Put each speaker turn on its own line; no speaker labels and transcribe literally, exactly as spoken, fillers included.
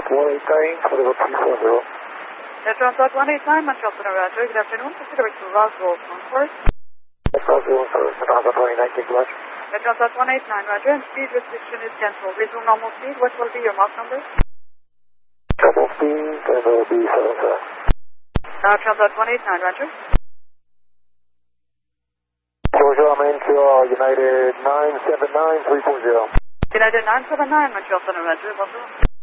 one eight nine, Florida three four zero.
Air Transat one eight nine, Montreal Center, Roger. Good afternoon. Consider to Roswell, Concourse.
Roswell, Transat one eight nine, thank you much.
Air Transat one eight nine, Roger. And speed restriction is cancelled. Resume normal speed. What will be your Mach number?
Double speed, and it will be seven seven.
Air Transat one eight nine, Roger.
Bonjour, I'm into uh, United nine seven nine three four zero.
United nine seven nine, Montreal Center, Roger. Bonjour.